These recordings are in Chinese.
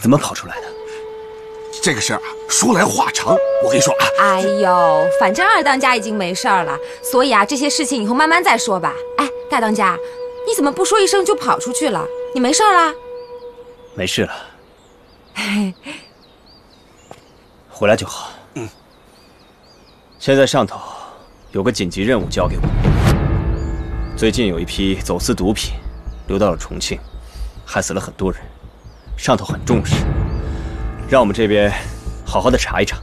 怎么跑出来的？ 这个事儿啊，说来话长。我跟你说啊， 哎呦，反正二当家已经没事儿了，所以啊，这些事情以后慢慢再说吧。哎，大当家，你怎么不说一声就跑出去了？你没事儿啦？ 没事了，回来就好。 嗯。 现在上头有个紧急任务交给我，最近有一批走私毒品流到了重庆，害死了很多人，上头很重视，让我们这边好好的查一查。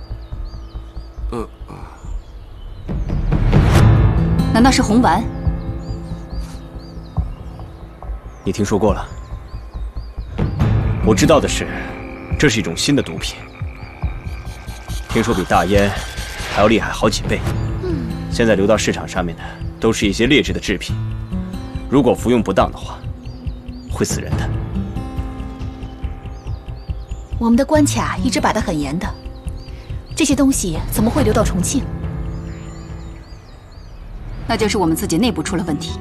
难道是红丸？ 你听说过了？我知道的是，这是一种新的毒品，听说比大烟还要厉害好几倍。现在流到市场上面的都是一些劣质的制品，如果服用不当的话，会死人的。 我们的关卡一直把得很严的，这些东西怎么会流到重庆？那就是我们自己内部出了问题。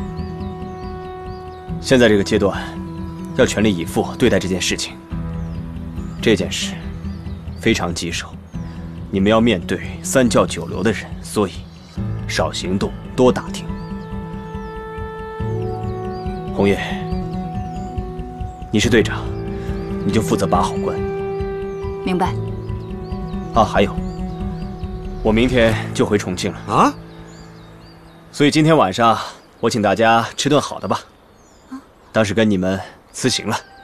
现在这个阶段，要全力以赴对待这件事情。这件事非常棘手，你们要面对三教九流的人，所以少行动，多打听。红叶，你是队长，你就负责把好关。 明白。 啊，还有，我明天就回重庆了啊， 所以今天晚上我请大家吃顿好的吧，当是跟你们辞行了。